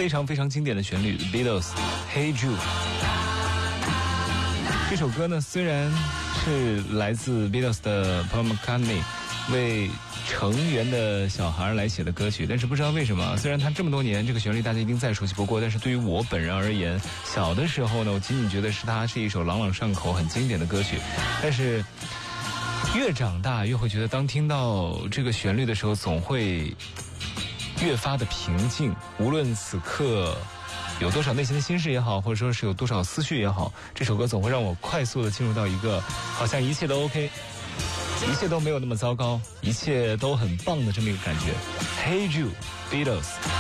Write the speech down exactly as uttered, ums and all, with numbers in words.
非常非常经典的旋律 Beatles Hey Jude。 这首歌呢虽然是来自 Beatles 的 Paul McCartney 为成员的小孩来写的歌曲，但是不知道为什么，虽然他这么多年这个旋律大家一定再熟悉不过，但是对于我本人而言，小的时候呢我仅仅觉得是它是一首朗朗上口很经典的歌曲，但是越长大越会觉得当听到这个旋律的时候总会越发的平静，无论此刻有多少内心的心事也好，或者说是有多少思绪也好，这首歌总会让我快速的进入到一个好像一切都 OK， 一切都没有那么糟糕，一切都很棒的这么一个感觉。Hey Jude Beatles。